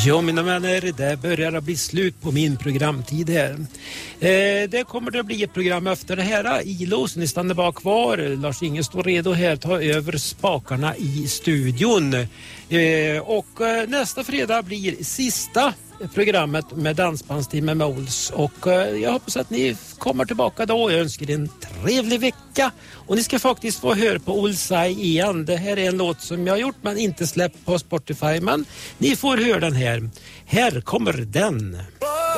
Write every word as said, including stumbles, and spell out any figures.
Ja, mina vänner, det börjar att bli slut på min programtid här. Eh, det kommer det att bli ett program efter det här. Ilo, så ni stannar bara kvar. Lars-Inge står redo här att ta över spakarna i studion. Eh, och eh, nästa fredag blir sista programmet med Dansbandsteam med Ols. Och eh, jag hoppas att ni kommer tillbaka då. Jag önskar er en trevlig vecka. Och ni ska faktiskt få höra på Olsaj igen. Det här är en låt som jag har gjort men inte släppt på Spotify. Men ni får höra den här. Här kommer den.